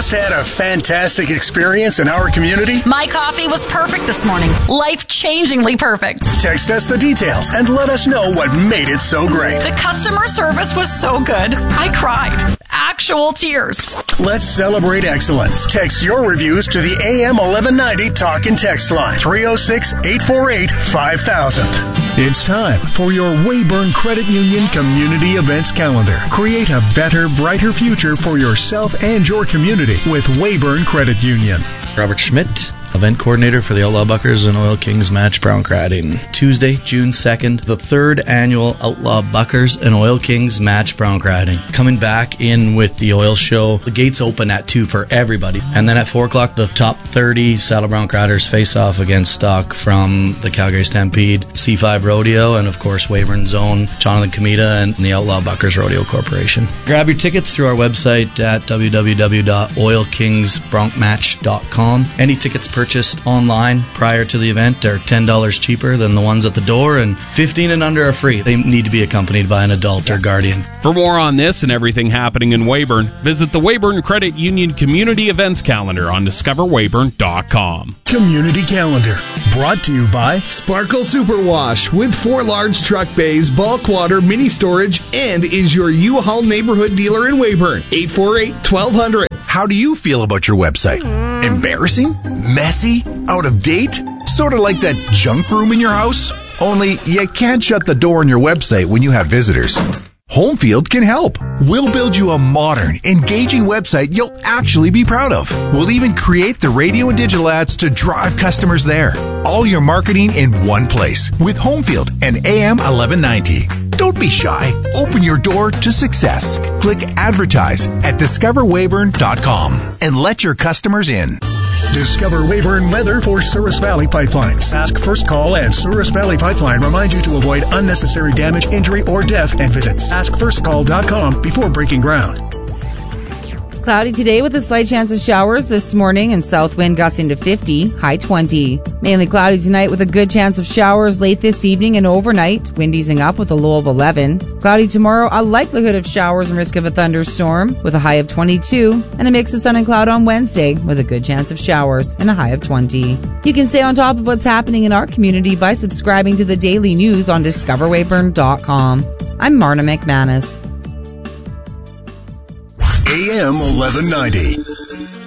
just had a fantastic experience in our community? My coffee was perfect this morning. Life-changingly perfect. Text us the details and let us know what made it so great. The customer service was so good. I cried. Actual tears. Let's celebrate excellence. Text your reviews to the AM 1190 Talk and Text line, 306-848-5000. It's time for your Weyburn Credit Union Community Events Calendar. Create a better, brighter future for yourself and your community with Weyburn Credit Union. Robert Schmidt, event coordinator for the Outlaw Buckers and Oil Kings match, Brown Cratting. Tuesday, June 2nd, the 3rd annual Outlaw Buckers and Oil Kings match, Brown Cratting. Coming back in with the oil show. The gates open at 2 for everybody. And then at 4 o'clock, the top 30 Saddle Brown Cratters face off against stock from the Calgary Stampede, C5 Rodeo, and of course Weyburn Zone, Jonathan Comita, and the Outlaw Buckers Rodeo Corporation. Grab your tickets through our website at www.oilkingsbroncmatch.com. Any tickets purchased online prior to the event are $10 cheaper than the ones at the door, and 15 and under are free. They need to be accompanied by an adult or guardian. For more on this and everything happening in Weyburn, visit the Weyburn Credit Union Community Events Calendar on discoverweyburn.com. Community Calendar, brought to you by Sparkle Superwash with 4 large truck bays, bulk water, mini storage, and is your U-Haul neighborhood dealer in Weyburn. 848-1200. How do you feel about your website? Embarrassing? Messy? Out of date? Sort of like that junk room in your house? Only you can't shut the door on your website when you have visitors. Homefield can help. We'll build you a modern, engaging website you'll actually be proud of. We'll even create the radio and digital ads to drive customers there. All your marketing in one place with Homefield and AM 1190. Don't be shy. Open your door to success. Click advertise at discoverweyburn.com and let your customers in. Discover Weyburn weather for Souris Valley Pipeline. Sask First Call and Souris Valley Pipeline remind you to avoid unnecessary damage, injury, or death, and visit saskfirstcall.com before breaking ground. Cloudy today with a slight chance of showers this morning and south wind gusting to 50, high 20. Mainly cloudy tonight with a good chance of showers late this evening and overnight. Wind easing up with a low of 11. Cloudy tomorrow, a likelihood of showers and risk of a thunderstorm with a high of 22. And a mix of sun and cloud on Wednesday with a good chance of showers and a high of 20. You can stay on top of what's happening in our community by subscribing to the daily news on discoverweyburn.com. I'm Marna McManus. AM 1190,